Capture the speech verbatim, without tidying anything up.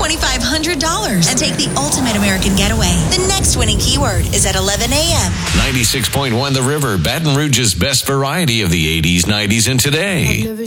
twenty-five hundred dollars and take the ultimate American getaway. The next winning keyword is at eleven a.m. ninety-six point one The River, Baton Rouge's best variety of the eighties, nineties, and today.